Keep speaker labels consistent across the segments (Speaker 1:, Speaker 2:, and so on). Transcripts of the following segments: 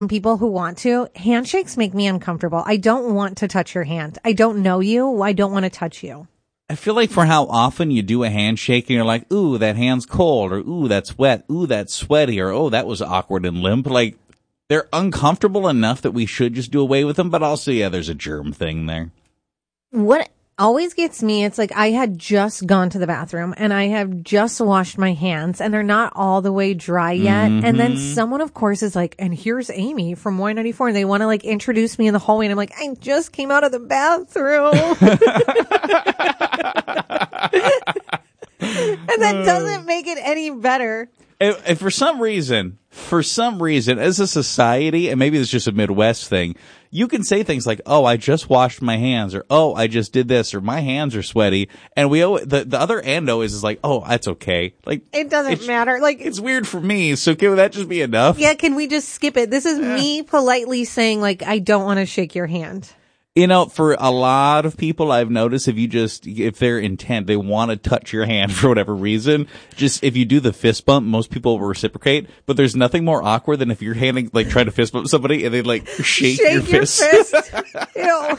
Speaker 1: people who want to. Handshakes make me uncomfortable. I don't want to touch your hand. I don't know you. I don't want to touch you.
Speaker 2: I feel like for how often you do a handshake and you're like, ooh, that hand's cold, or ooh, that's wet, ooh, that's sweaty, or oh, that was awkward and limp. Like, they're uncomfortable enough that we should just do away with them, but also, yeah, there's a germ thing there.
Speaker 1: What always gets me, it's like I had just gone to the bathroom and I have just washed my hands and they're not all the way dry yet. Mm-hmm. And then someone, of course, is like, and here's Amy from Y94. And they want to like introduce me in the hallway. And I'm like, I just came out of the bathroom. And that doesn't make it any better.
Speaker 2: And for some reason, as a society, and maybe it's just a Midwest thing, you can say things like, oh, I just washed my hands, or oh, I just did this, or my hands are sweaty. And the other endo is like, oh, that's okay. Like,
Speaker 1: it doesn't matter. Like,
Speaker 2: it's weird for me. So can that just be enough?
Speaker 1: Yeah. Can we just skip it? This is me politely saying like, I don't want to shake your hand.
Speaker 2: You know, for a lot of people I've noticed, if they're intent, they want to touch your hand for whatever reason, just if you do the fist bump, most people will reciprocate, but there's nothing more awkward than if you're trying to fist bump somebody and they like shake your fist.
Speaker 1: Ew.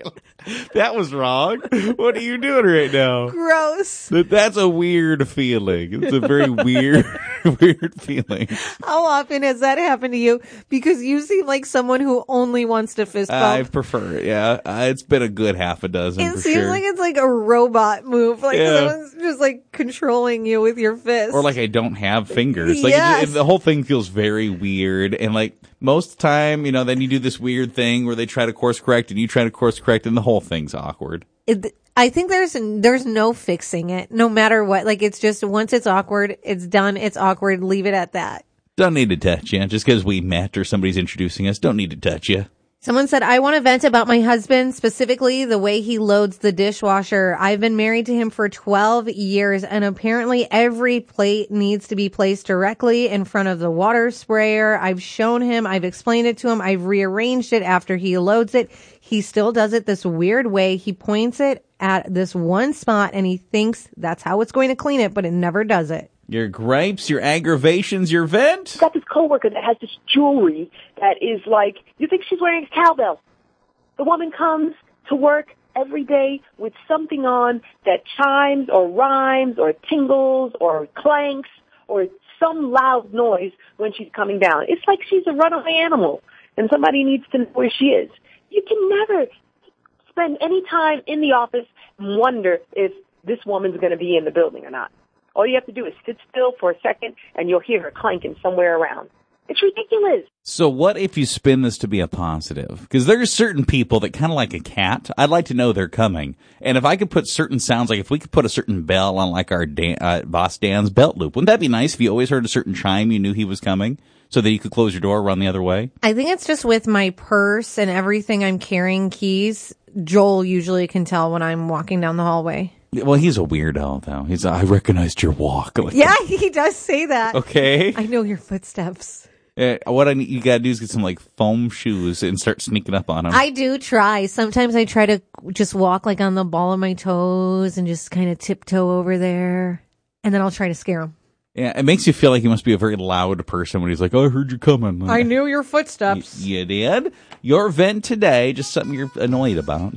Speaker 2: That was wrong. What are you doing right now?
Speaker 1: Gross.
Speaker 2: That's a weird feeling. It's a very weird feeling.
Speaker 1: How often has that happened to you? Because you seem like someone who only wants to fist bump.
Speaker 2: I prefer it, yeah. It's been a good half a dozen.
Speaker 1: It seems like it's like a robot move. Like someone's just like controlling you with your fist.
Speaker 2: Or like I don't have fingers. Like
Speaker 1: yes.
Speaker 2: The whole thing feels very weird. And like most of the time, then you do this weird thing where they try to course correct and you try to course correct and the whole thing's awkward.
Speaker 1: I think there's no fixing it, no matter what. Like it's just once it's awkward, it's done. It's awkward. Leave it at that.
Speaker 2: Don't need to touch you. Just because we met or somebody's introducing us, don't need to touch you.
Speaker 1: Someone said, I want to vent about my husband, specifically the way he loads the dishwasher. I've been married to him for 12 years, and apparently every plate needs to be placed directly in front of the water sprayer. I've shown him, I've explained it to him, I've rearranged it after he loads it. He still does it this weird way. He points it at this one spot, and he thinks that's how it's going to clean it, but it never does it.
Speaker 2: Your gripes, your aggravations, your vent?
Speaker 3: I've got this coworker that has this jewelry that is like, you think she's wearing a cowbell. The woman comes to work every day with something on that chimes or rhymes or tingles or clanks or some loud noise when she's coming down. It's like she's a runaway animal and somebody needs to know where she is. You can never spend any time in the office and wonder if this woman's going to be in the building or not. All you have to do is sit still for a second, and you'll hear her clanking somewhere around. It's ridiculous.
Speaker 2: So what if you spin this to be a positive? Because there's certain people that kind of like a cat. I'd like to know they're coming. And if I could put certain sounds, like if we could put a certain bell on like our Boss Dan's belt loop, wouldn't that be nice if you always heard a certain chime you knew he was coming? So that you could close your door, run the other way?
Speaker 1: I think it's just with my purse and everything I'm carrying keys. Joel usually can tell when I'm walking down the hallway.
Speaker 2: Well, he's a weirdo, though. I recognized your walk. Like,
Speaker 1: yeah, he does say that.
Speaker 2: Okay.
Speaker 1: I know your footsteps.
Speaker 2: What you gotta do is get some, like, foam shoes and start sneaking up on him.
Speaker 1: I do try. Sometimes I try to just walk, like, on the ball of my toes and just kind of tiptoe over there. And then I'll try to scare him.
Speaker 2: Yeah, it makes you feel like he must be a very loud person when he's like, oh, I heard you coming.
Speaker 1: I knew your footsteps.
Speaker 2: You did? Your vent today, just something you're annoyed about.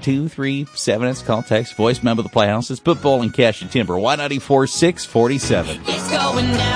Speaker 2: 237, call, text, voice, member of the Playhouse. It's Football and Cash and Timber. Y94 647.
Speaker 4: It's going down.